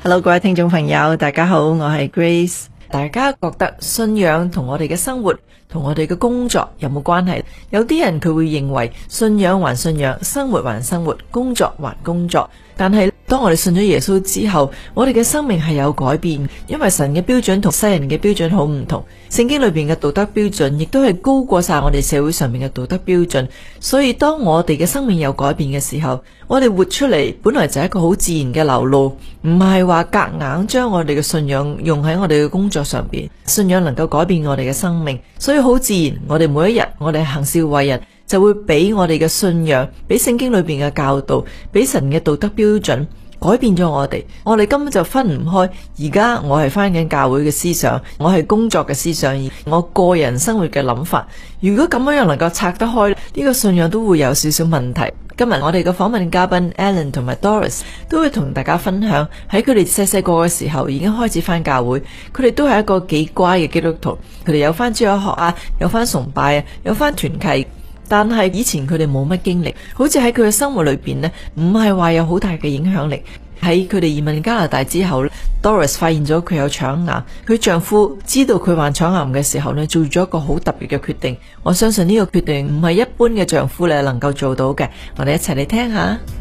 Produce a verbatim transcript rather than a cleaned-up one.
Hello， 各位聽眾朋友，大家好，我係 Grace。大家覺得信仰同我哋嘅生活同我哋嘅工作有冇關係？有啲人佢會認為信仰還信仰，生活還生活，工作還工作。但係當我哋信咗耶穌之後，我哋嘅生命係有改變，因為神嘅標準同世人嘅標準好唔同。聖經裏邊嘅道德標準亦都係高過晒我哋社會上面嘅道德標準。所以當我哋嘅生命有改變嘅時候，我哋活出嚟本來就係一個好自然嘅流露，唔係話夾硬將我哋嘅信仰用喺我哋嘅工作上邊。信仰能夠改變我哋嘅生命，所以好自然，我哋每一日我哋行事為人就會俾我哋嘅信仰，俾聖經裏邊嘅教導，俾神嘅道德標準改變咗我哋。我哋根本就分唔開。而家我係翻緊教會嘅思想，我係工作嘅思想，我個人生活嘅諗法。如果咁樣又能夠拆得開，呢個信仰都會有少少問題。今日我哋嘅訪問嘉賓 Alan 同埋 Doris 都會同大家分享喺佢哋細細個嘅時候已經開始翻教會，佢哋都係一個幾乖嘅基督徒，佢哋有翻主日學啊，有翻崇拜啊，有翻團契。但係以前佢哋冇乜經歷，好似喺佢嘅生活裏邊呢，唔係話有好大嘅影響力。喺佢哋移民加拿大之後 Doris 發現咗佢有腸癌，佢丈夫知道佢患腸癌嘅時候呢，做咗一個好特別嘅決定。我相信呢個決定唔係一般嘅丈夫咧能夠做到嘅。我哋一齊嚟聽下。